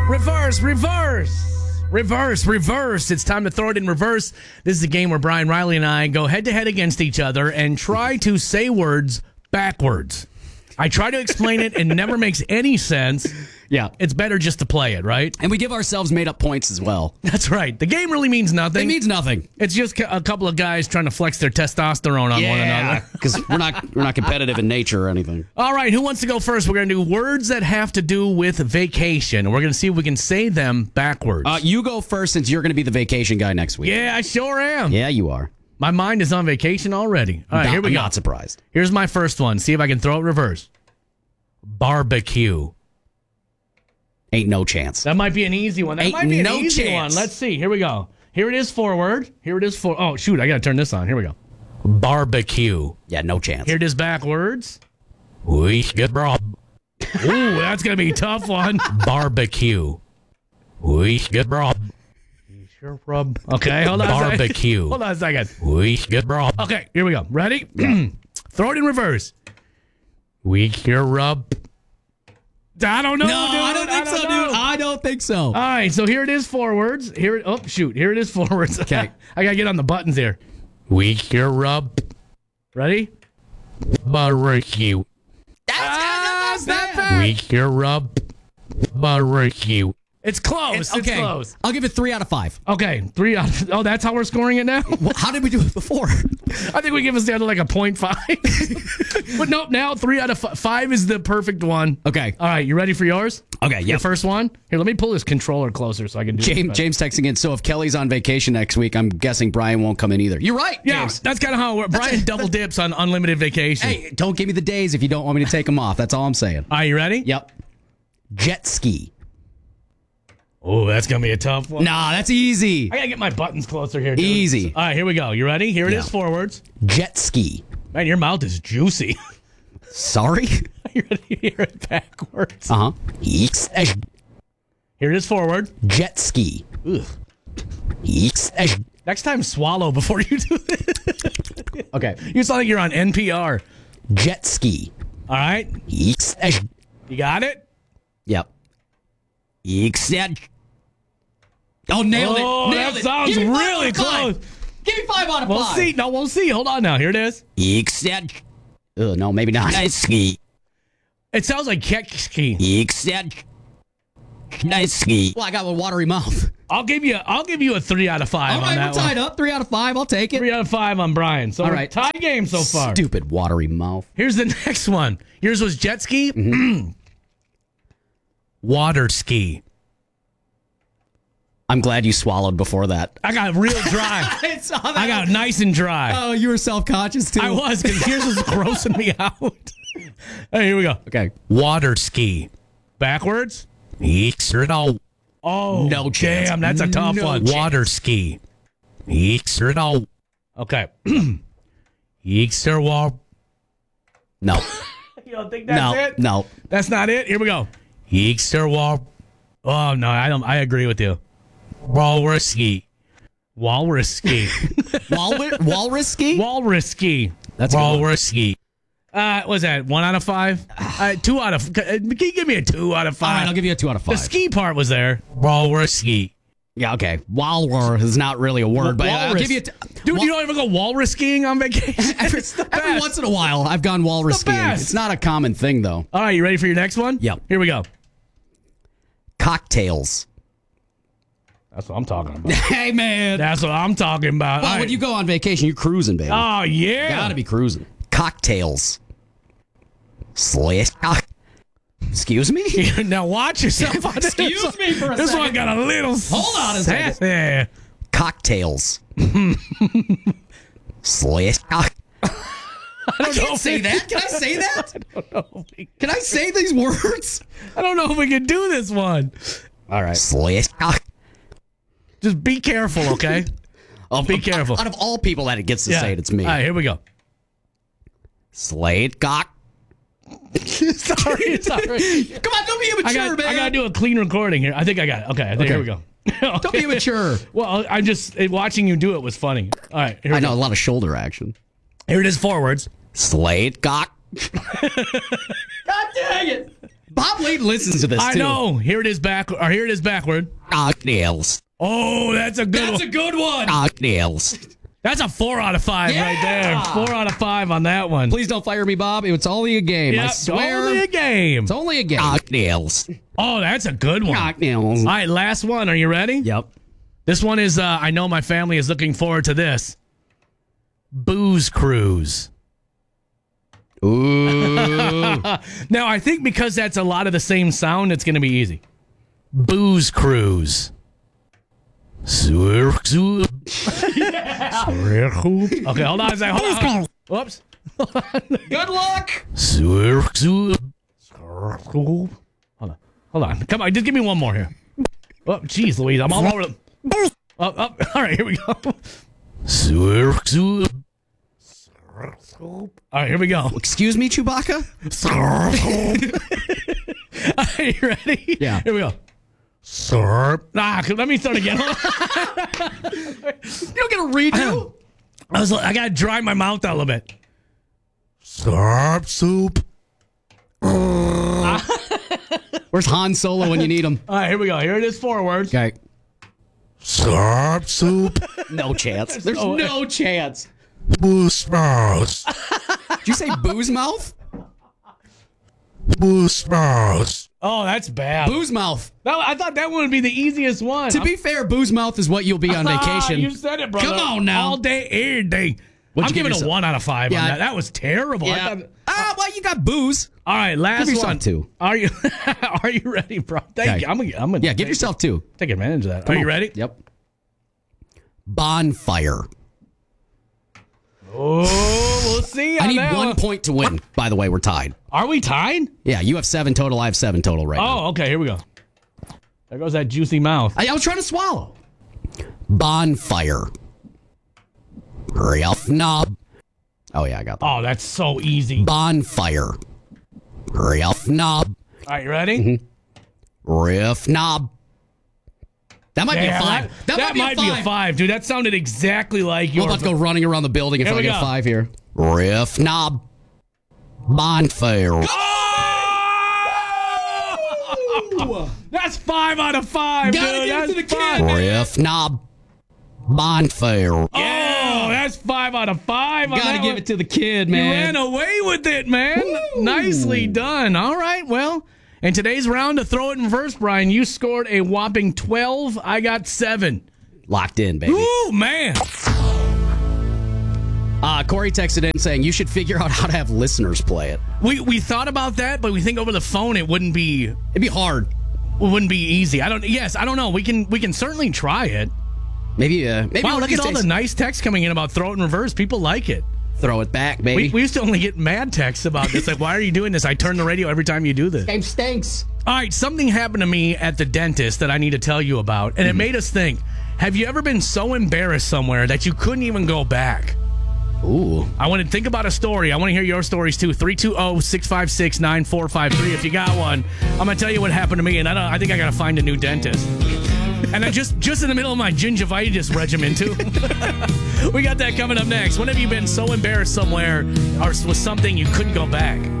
Reverse, reverse, reverse, reverse. It's time to throw it in reverse. This is a game where Brian Riley and I go head-to-head against each other and try to say words backwards. I try to explain it and it never makes any sense. Yeah. It's better just to play it, right? And we give ourselves made-up points as well. That's right. The game really means nothing. It means nothing. It's just a couple of guys trying to flex their testosterone on one another. Because we're not competitive in nature or anything. All right, who wants to go first? We're going to do words that have to do with vacation. We're going to see if we can say them backwards. You go first since you're going to be the vacation guy next week. Yeah, I sure am. Yeah, you are. My mind is on vacation already. All right, here we I'm go. not surprised. Here's my first one. See if I can throw it reverse. Barbecue. Ain't no chance. That might be an easy one. That Ain't might be an no easy chance. one. Let's see. Here we go. Here it is forward. Here it is for. Oh, shoot. I got to turn this on. Here we go. Barbecue. Yeah, no chance. Here it is backwards. We get Rob. Ooh, that's going to be a tough one. Barbecue. We get Rob. Sure, Rob. Okay, hold on. Barbecue. Hold on a second. We get Rob. Okay, here we go. Ready? Throw it in reverse. We hear Rob. I don't know. No, dude. I don't think so, know. dude. I don't think so. All right, so here it is forwards. Here it is forwards. Okay. I got to get on the buttons here. We hear Rob. Ready? Barbecue. That's not bad. We hear Rob. Barbecue. It's close. Okay. It's close. I'll give it 3 out of 5. Okay, 3 out of... Oh, that's how we're scoring it now? Well, how did we do it before? I think we give us down to like a 0.5. But nope, now 3 out of 5. 5 is the perfect one. Okay. All right, you ready for yours? Okay, Your yeah. first one? Here, let me pull this controller closer so I can do this better. James texting in, so if Kelly's on vacation next week, I'm guessing Brian won't come in either. You're right, Yeah, James. that's kind of how it works. Brian double dips on unlimited vacation. Hey, don't give me the days if you don't want me to take them off. That's all I'm saying. All right, you ready? Yep. Jet ski. Oh, that's going to be a tough one. Nah, that's easy. I got to get my buttons closer here, dude. Easy. All right, here we go. You ready? Here it is forwards. Jet ski. Man, your mouth is juicy. Sorry? You ready to hear it backwards? Uh-huh. Here it is forward. Jet ski. Ugh. Next time, swallow before you do it. Okay. You sound like you're on NPR. Jet ski. All right? You got it? Yep. Oh, nailed it. Oh, Nailed that it. sounds Give me 5 really out of 5. close. Give me 5 out of 5. We'll see. No, we'll see. Hold on now. Here it is. No, maybe not. It sounds like Kekski. Well, I got a watery mouth. I'll give you a 3 out of 5 All on right, that we're one. tied up. 3 out of 5. I'll take it. 3 out of 5 on Brian. So All we're right. tie game so far. Stupid watery mouth. Here's the next one. Yours was jet ski. Mm-hmm. Water ski. I'm glad you swallowed before that. I got real dry. I got nice and dry. Oh, you were self-conscious too. I was, because yours was grossing me out. Hey, here we go. Okay. Water ski. Backwards. Oh, No chance. damn, that's a tough No one. chance. Water ski. Okay. No. You don't think that's it? No. That's not it? Here we go. Oh, no, I agree with you. Walrus ski. Walrus ski. Walrus ski? Walrus ski. That's a good one. Walrus ski. Was that 1 out of 5? 2 out of. Can you give me a 2 out of 5? All right, I'll give you a 2 out of 5. The ski part was there. Walrus ski. Yeah, okay. Walrus is not really a word, but I'll Walrus. give you Dude, you don't ever go walrus skiing on vacation? every once in a while, I've gone walrus It's the skiing. best. It's not a common thing, though. All right, you ready for your next one? Yep. Here we go. Cocktails. That's what I'm talking about. Hey, man. That's what I'm talking about. Well, All when right. you go on vacation, you're cruising, baby. Oh, yeah. Gotta be cruising. Cocktails. Slash. Excuse me? Now watch yourself on this. Excuse me for a This second. one got a little. Hold on a second. Yeah. Cocktails. Slash. I can't say that. Can I say that? I don't know. Can I say these words? I don't know if we can do this one. All right. Slash. Just be careful, okay? Be careful. Out of all people that it gets to say it, it's me. All right, here we go. Slade cock. Sorry. Come on, don't be immature, man. I gotta do a clean recording here. I think I got it. Okay, I think here we go. Don't be immature. Well, I'm just watching you do it was funny. All right, here we I know go. a lot of shoulder action. Here it is forwards. Slade cock. God dang it! Bob Lee listens to this, I too. know. Here it is backward. Nails. Oh, that's a good one. That's a good one. Nails. That's a 4 out of 5 right there. 4 out of 5 on that one. Please don't fire me, Bob. It's only a game. Yep, I swear. only a game. It's only a game. Nails. Oh, that's a good one. Nails. All right, last one. Are you ready? Yep. This one is, I know my family is looking forward to this. Booze Cruise. Ooh. Now, I think because that's a lot of the same sound, it's going to be easy. Booze Cruise. Okay, hold on a second. Hold on. Whoops. Good luck. Hold on. Come on, just give me one more here. Oh, jeez, Louise, I'm all over them. All right, here we go. All right, here we go. Excuse me, Chewbacca? Are you ready? Yeah. Here we go. Let me start again. You don't get a redo? I gotta dry my mouth out a little bit. Soup. Where's Han Solo when you need him? All right, here we go. Here it is forward. Okay. Soup. No chance. There's no chance. Booze mouth. Did you say booze mouth? Booze mouth. Oh, that's bad. Booze mouth. I thought that one would be the easiest one. To be fair, booze mouth is what you'll be on vacation. You said it, brother. Come on now. All day, every day. What'd I'm you give giving yourself? a 1 out of 5 Yeah. on that. That was terrible. Yeah. Well, you got booze. All right, last Give yourself one. 2. Are you Are you ready, bro? Thank Okay. you. I'm gonna Yeah, give yourself 2. take advantage of that. Are Come you on. ready? Yep. Bonfire. Oh, we'll see. I on need that 1 point to win. By the way, we're tied. Are we tied? Yeah, you have 7 total. I have 7 total right now. Oh, okay. Here we go. There goes that juicy mouth. I was trying to swallow. Bonfire. Ralph Knob. Oh, yeah, I got that. Oh, that's so easy. Bonfire. Ralph Knob. All right, you ready? Mm-hmm. Riff Knob. That might Yeah, be a 5. That might be a 5, dude. That sounded exactly like We're your. about to go running around the building if Here I we get go. 5 here. Riff Knob. Bonfire. Oh! That's 5 out of 5, Gotta dude. give it That's to the kid, 5. man. Riff Knob. Bonfire. Oh, that's 5 out of 5. on Gotta that give one. it to the kid, You man. ran away with it, man. Woo. Nicely done. All right, well, in today's round to throw it in reverse, Brian, you scored a whopping 12. I got 7. Locked in, baby. Ooh, man. Corey texted in saying you should figure out how to have listeners play it. We thought about that, but we think over the phone it wouldn't be It'd be hard. easy. I don't know. We can certainly try it. Maybe Wow, one look of at these all days, the nice texts coming in about throw it in reverse. People like it. throw it back, baby. We used to only get mad texts about this. Like, why are you doing this? I turn the radio every time you do this. Game stinks. All right, something happened to me at the dentist that I need to tell you about, and it made us think. Have you ever been so embarrassed somewhere that you couldn't even go back? Ooh. I want to think about a story. I want to hear your stories too. 320-656-9453. If you got one, I'm going to tell you what happened to me, and I think I got to find a new dentist. And I just in the middle of my gingivitis regimen too. We got that coming up next. When have you been so embarrassed somewhere or with something you couldn't go back?